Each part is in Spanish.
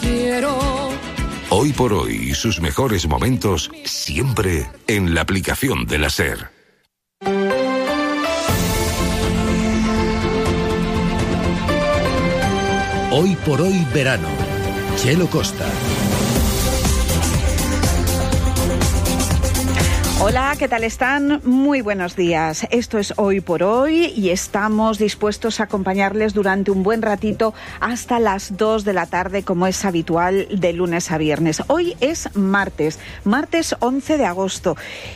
quiero. Hoy por hoy y sus mejores momentos siempre en la aplicación de la SER. Hoy por hoy verano. Chelo Costa. Hola, ¿qué tal están? Muy buenos días. Esto es Hoy por Hoy y estamos dispuestos a acompañarles durante un buen ratito hasta las 2 de la tarde, como es habitual de lunes a viernes. Hoy es martes 11 de agosto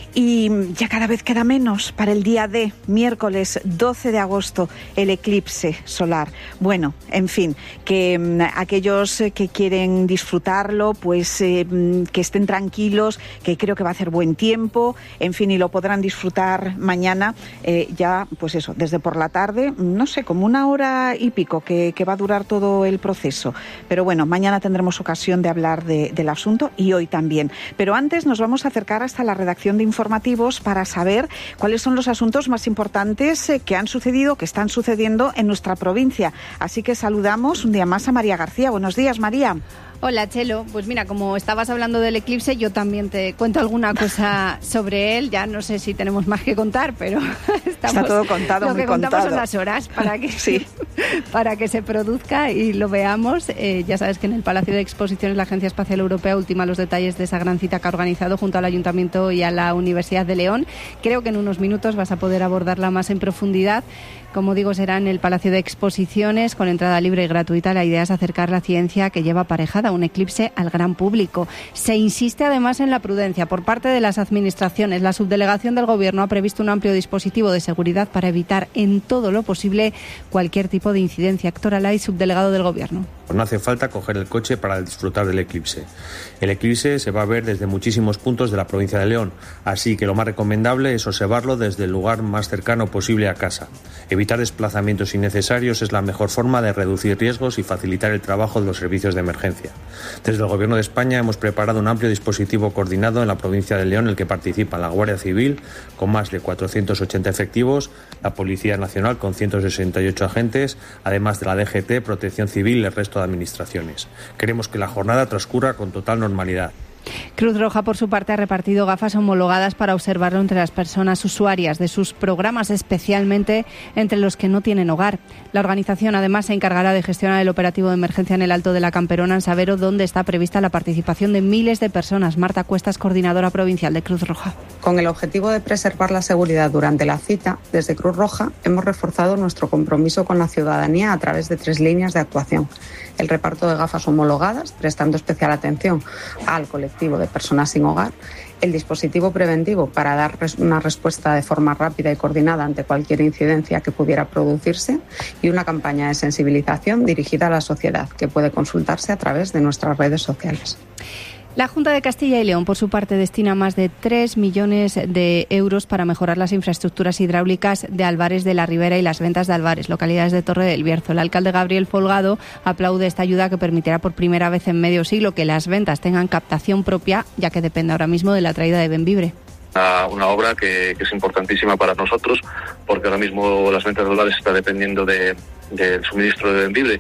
y ya cada vez queda menos para el día de miércoles 12 de agosto, el eclipse solar. Bueno, en fin, que aquellos que quieren disfrutarlo, pues que estén tranquilos, que creo que va a hacer buen tiempo. En fin, y lo podrán disfrutar mañana, ya, pues eso, desde por la tarde, no sé, como 1 hora y pico que va a durar todo el proceso. Pero bueno, mañana tendremos ocasión de hablar del asunto y hoy también. Pero antes nos vamos a acercar hasta la redacción de informativos para saber cuáles son los asuntos más importantes que han sucedido, que están sucediendo en nuestra provincia. Así que saludamos un día más a María García. Buenos días, María. Hola, Chelo. Pues mira, como estabas hablando del eclipse, yo también te cuento alguna cosa sobre él. Ya no sé si tenemos más que contar, pero está todo contado, lo muy que contamos contado. son las horas para que, sí, para que se produzca y lo veamos. Ya sabes que en el Palacio de Exposiciones la Agencia Espacial Europea ultima los detalles de esa gran cita que ha organizado junto al Ayuntamiento y a la Universidad de León. Creo que en unos minutos vas a poder abordarla más en profundidad. Como digo, será en el Palacio de Exposiciones con entrada libre y gratuita. La idea es acercar la ciencia que lleva aparejada un eclipse al gran público. Se insiste además en la prudencia por parte de las administraciones. La subdelegación del Gobierno ha previsto un amplio dispositivo de seguridad para evitar en todo lo posible cualquier tipo de incidencia. Héctor Alay, subdelegado del Gobierno. No hace falta coger el coche para disfrutar del eclipse. El eclipse se va a ver desde muchísimos puntos de la provincia de León, así que lo más recomendable es observarlo desde el lugar más cercano posible a casa. Evitar desplazamientos innecesarios es la mejor forma de reducir riesgos y facilitar el trabajo de los servicios de emergencia. Desde el Gobierno de España hemos preparado un amplio dispositivo coordinado en la provincia de León en el que participan la Guardia Civil con más de 480 efectivos, la Policía Nacional con 168 agentes, además de la DGT, Protección Civil y el resto de administraciones. Queremos que la jornada transcurra con total normalidad. Cruz Roja, por su parte, ha repartido gafas homologadas para observarlo entre las personas usuarias de sus programas, especialmente entre los que no tienen hogar. La organización, además, se encargará de gestionar el operativo de emergencia en el Alto de la Camperona, en Sabero, donde está prevista la participación de miles de personas. Marta Cuestas, coordinadora provincial de Cruz Roja. Con el objetivo de preservar la seguridad durante la cita, desde Cruz Roja hemos reforzado nuestro compromiso con la ciudadanía a través de 3 líneas de actuación. El reparto de gafas homologadas, prestando especial atención al colectivo de personas sin hogar, el dispositivo preventivo para dar una respuesta de forma rápida y coordinada ante cualquier incidencia que pudiera producirse y una campaña de sensibilización dirigida a la sociedad que puede consultarse a través de nuestras redes sociales. La Junta de Castilla y León, por su parte, destina más de 3 millones de euros para mejorar las infraestructuras hidráulicas de Albares de la Ribera y las Ventas de Albares, localidades de Torre del Bierzo. El alcalde Gabriel Folgado aplaude esta ayuda que permitirá por primera vez en medio siglo que las Ventas tengan captación propia, ya que depende ahora mismo de la traída de Bembibre. Una obra que es importantísima para nosotros, porque ahora mismo las Ventas de Albares está dependiendo del suministro de Bembibre.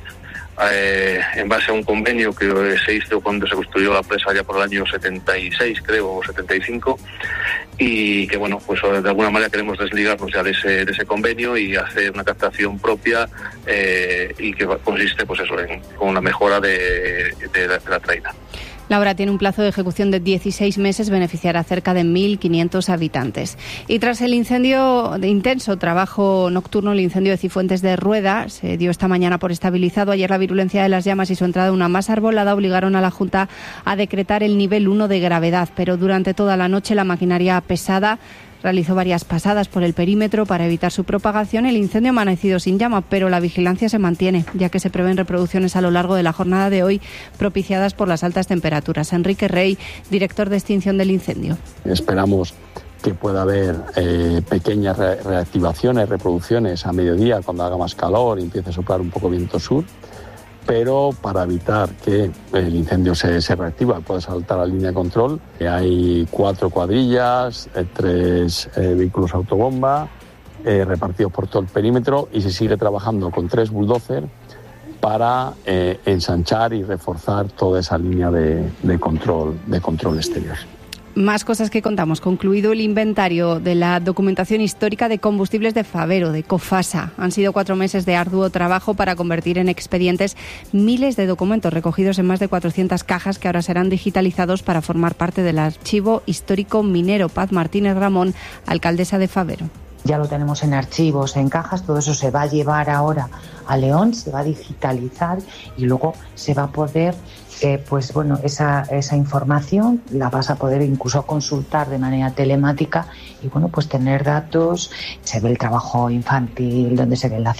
En base a un convenio que se hizo cuando se construyó la presa ya por el año 76, creo, o 75, y que, bueno, pues de alguna manera queremos desligarnos ya de ese convenio y hacer una captación propia y que consiste, pues eso, con la mejora de la traída. La obra tiene un plazo de ejecución de 16 meses, beneficiará a cerca de 1.500 habitantes. Y tras el incendio de intenso trabajo nocturno, el incendio de Cifuentes de Rueda se dio esta mañana por estabilizado. Ayer la virulencia de las llamas y su entrada a una masa arbolada obligaron a la Junta a decretar el nivel 1 de gravedad, pero durante toda la noche la maquinaria pesada realizó varias pasadas por el perímetro para evitar su propagación. El incendio ha amanecido sin llama, pero la vigilancia se mantiene, ya que se prevén reproducciones a lo largo de la jornada de hoy propiciadas por las altas temperaturas. Enrique Rey, director de extinción del incendio. Esperamos que pueda haber pequeñas reactivaciones, reproducciones a mediodía cuando haga más calor y empiece a soplar un poco viento sur, pero para evitar que el incendio se reactiva, puede saltar a la línea de control. Hay 4 cuadrillas, 3 vehículos autobomba repartidos por todo el perímetro y se sigue trabajando con 3 bulldozers para ensanchar y reforzar toda esa línea de control exterior. Más cosas que contamos. Concluido el inventario de la documentación histórica de combustibles de Favero, de Cofasa. Han sido 4 meses de arduo trabajo para convertir en expedientes miles de documentos recogidos en más de 400 cajas que ahora serán digitalizados para formar parte del archivo histórico minero. Paz Martínez Ramón, alcaldesa de Favero. Ya lo tenemos en archivos, en cajas, todo eso se va a llevar ahora a León, se va a digitalizar y luego se va a poder, esa información la vas a poder incluso consultar de manera telemática y tener datos, se ve el trabajo infantil, donde se ve la